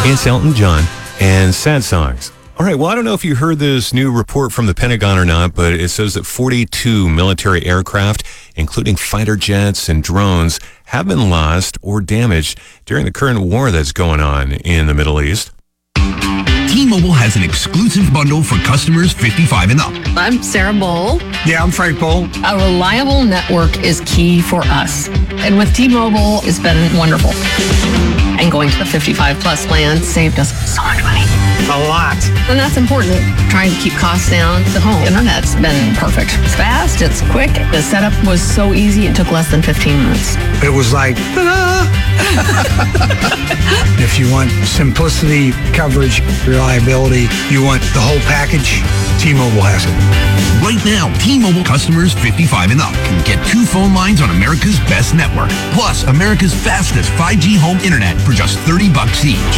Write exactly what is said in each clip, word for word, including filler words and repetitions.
It's Elton John and Sad Songs. All right, well, I don't know if you heard this new report from the Pentagon or not, but it says that forty-two military aircraft, including fighter jets and drones, have been lost or damaged during the current war that's going on in the Middle East. T-Mobile has an exclusive bundle for customers fifty-five and up. I'm Sarah Bowl. Yeah, I'm Frank Bowl. A reliable network is key for us. And with T-Mobile, it's been wonderful. And going to the fifty-five plus plan saved us so much money. A lot. And that's important. Trying to keep costs down. The home internet's been perfect. It's fast, it's quick. The setup was so easy, it took less than fifteen minutes. It was like, ta-da! If you want simplicity, coverage, reliability, you want the whole package, T-Mobile has it. Right now, T-Mobile customers fifty-five and up can get two phone lines on America's best network, plus America's fastest five G home internet for just thirty bucks each.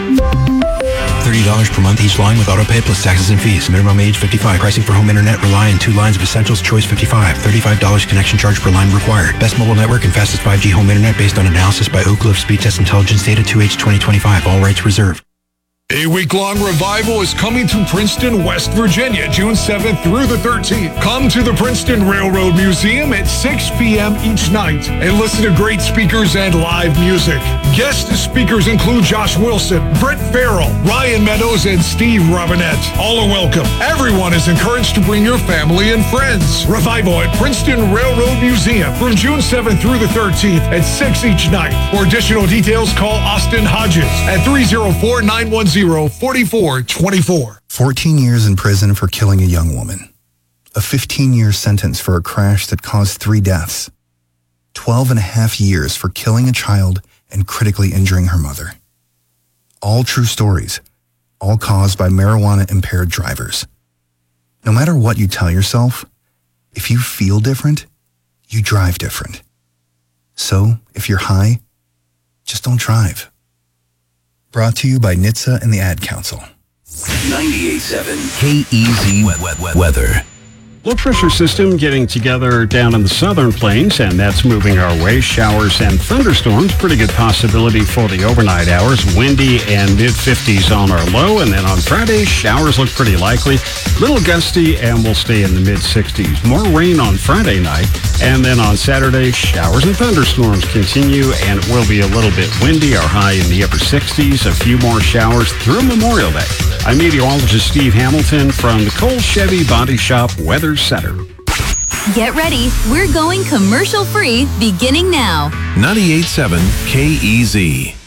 thirty dollars per month each line with autopay plus taxes and fees. Minimum age fifty-five. Pricing for home internet rely on two lines of Essentials Choice fifty-five. thirty-five dollars connection charge per line required. Best mobile network and fastest five G home internet based on analysis by Oak Cliff Speed Test Intelligence Data two H twenty twenty-five. All rights reserved. A week-long revival is coming to Princeton, West Virginia, June seventh through the thirteenth. Come to the Princeton Railroad Museum at six p.m. each night and listen to great speakers and live music. Guest speakers include Josh Wilson, Brett Farrell, Ryan Meadows, and Steve Robinette. All are welcome. Everyone is encouraged to bring your family and friends. Revival at Princeton Railroad Museum from June seventh through the thirteenth at six each night. For additional details, call Austin Hodges at three oh four, nine one zero, four four two four. fourteen years in prison for killing a young woman. A fifteen-year sentence for a crash that caused three deaths. twelve and a half years for killing a child and critically injuring her mother. All true stories, all caused by marijuana-impaired drivers. No matter what you tell yourself, if you feel different, you drive different. So, if you're high, just don't drive. Brought to you by N H T S A and the Ad Council. ninety-eight point seven K E Z Weather. Low pressure system getting together down in the southern plains, and that's moving our way. Showers and thunderstorms, pretty good possibility for the overnight hours. Windy and mid fifties on our low, and then on Friday, showers look pretty likely. Little gusty, and we'll stay in the mid sixties. More rain on Friday night, and then on Saturday, showers and thunderstorms continue, and it will be a little bit windy. Our high in the upper sixties. A few more showers through Memorial Day. I'm meteorologist Steve Hamilton from the Cole Chevy Body Shop Weather Center. Get ready. We're going commercial free beginning now. ninety-eight point seven K E Z.